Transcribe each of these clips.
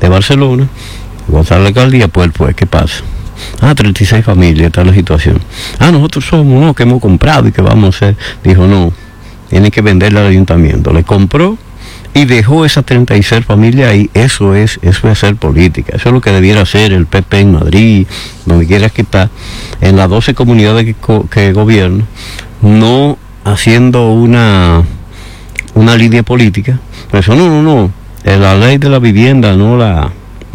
de Barcelona, gozar la alcaldía, pues él fue. ¿Qué pasa? 36 familias, está la situación. Nosotros somos, no, que hemos comprado y que vamos a hacer. Dijo, no, tienen que venderle al ayuntamiento. Le compró y dejó esas 36 familias ahí. Eso es hacer política. Eso es lo que debiera hacer el PP en Madrid, donde quiera que está, en las 12 comunidades que gobierna, no haciendo una línea política. Por eso no. La ley de la vivienda no la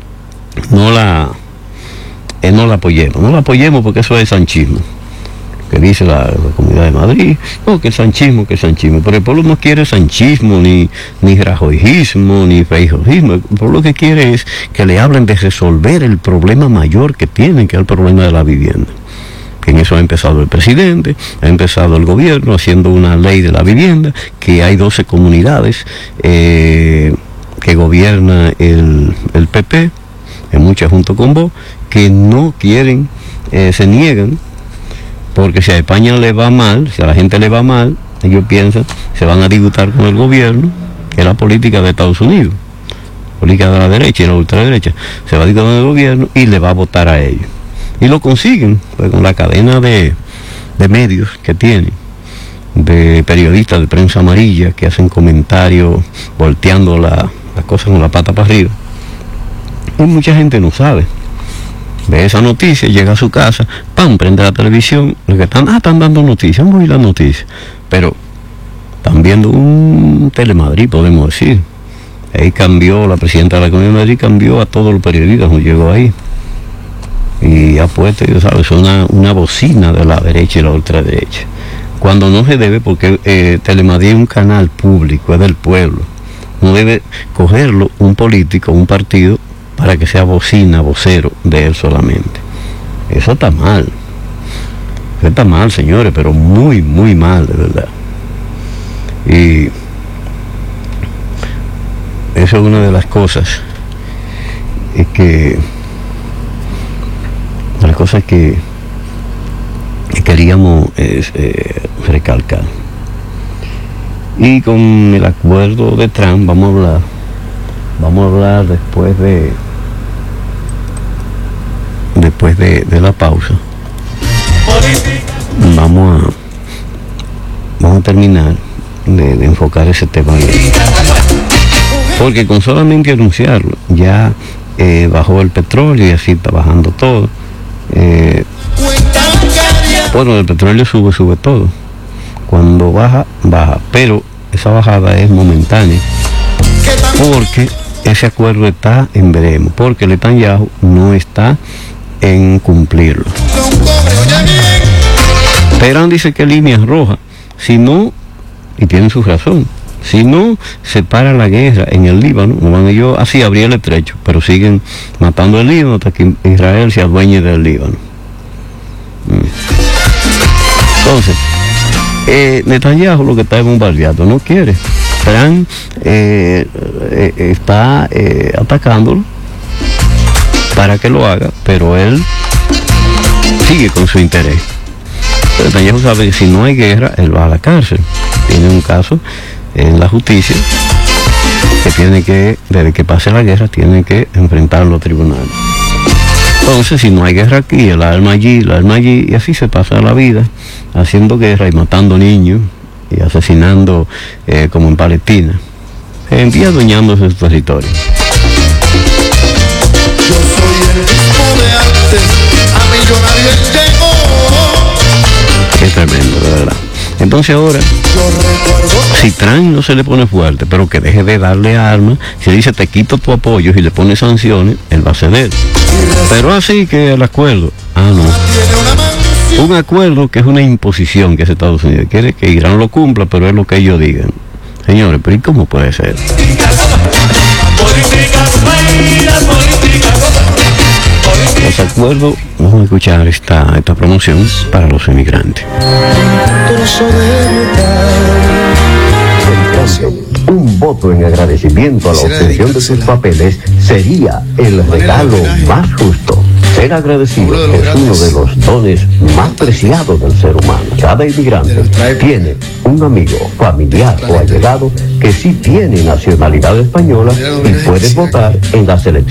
apoyemos. No la apoyemos porque eso es sanchismo. Que dice la Comunidad de Madrid, no, que sanchismo. Pero el pueblo no quiere sanchismo, ni rajoyismo, ni feijojismo. El pueblo lo que quiere es que le hablen de resolver el problema mayor que tienen, que es el problema de la vivienda. Que en eso ha empezado el presidente, ha empezado el gobierno haciendo una ley de la vivienda, que hay 12 comunidades que gobierna el PP, en muchas junto con vos, que no quieren, se niegan, porque si a España le va mal, si a la gente le va mal, ellos piensan, se van a disputar con el gobierno, que es la política de Estados Unidos, política de la derecha y la ultraderecha, se va a disputar con el gobierno y le va a votar a ellos. Y lo consiguen, pues, con la cadena de medios que tienen, de periodistas de prensa amarilla que hacen comentarios volteando las cosas con la pata para arriba. Y mucha gente no sabe. Ve esa noticia, llega a su casa, prende la televisión, los que están dando noticias, vamos a oír las noticias. Pero están viendo un Telemadrid, podemos decir. Ahí cambió, la presidenta de la Comunidad de Madrid cambió a todos los periodistas cuando llegó ahí. Y ha puesto, ¿sabes?, una bocina de la derecha y la ultraderecha. Cuando no se debe, porque Telemadrid es un canal público, es del pueblo. No debe cogerlo un político, un partido, para que sea vocero de él solamente. Eso está mal. Eso está mal, señores, pero muy, muy mal, de verdad. Y eso es una de las cosas que queríamos recalcar. Y con el acuerdo de Trump vamos a hablar después de la pausa. Vamos a terminar de enfocar ese tema bien. Porque con solamente anunciarlo ya bajó el petróleo y así está bajando todo. Bueno, el petróleo sube todo. Cuando baja, pero esa bajada es momentánea, porque ese acuerdo está en veremos, porque Netanyahu no está en cumplirlo. Teherán dice que línea roja, si no, y tienen su razón, si no se para la guerra en el Líbano, no van ellos así a abrir el estrecho, pero siguen matando el Líbano hasta que Israel se adueñe del Líbano. Entonces, Netanyahu lo que está es bombardeado, no quiere. Trump está atacándolo para que lo haga, pero él sigue con su interés. Netanyahu sabe que si no hay guerra, él va a la cárcel. Tiene un caso en la justicia que tiene que, desde que pase la guerra, tiene que enfrentar los tribunales. Entonces, si no hay guerra aquí, el arma allí, y así se pasa la vida, haciendo guerra y matando niños y asesinando, como en Palestina, y adueñándose de su territorio. Yo soy el mismo de antes, a millonario llegó. Qué tremendo, de verdad. Entonces ahora, si Trump no se le pone fuerte, pero que deje de darle armas, si dice te quito tu apoyo y le pone sanciones, él va a ceder. Pero así que el acuerdo, no. Un acuerdo que es una imposición que es Estados Unidos. Quiere que Irán lo cumpla, pero es lo que ellos digan. Señores, pero ¿y cómo puede ser? Los acuerdos, vamos a escuchar esta promoción para los emigrantes. Un voto en agradecimiento a la obtención de sus papeles sería el regalo más justo. Ser agradecido es uno de los dones más preciados del ser humano. Cada inmigrante tiene un amigo, familiar o allegado que sí tiene nacionalidad española y puede votar en las elecciones.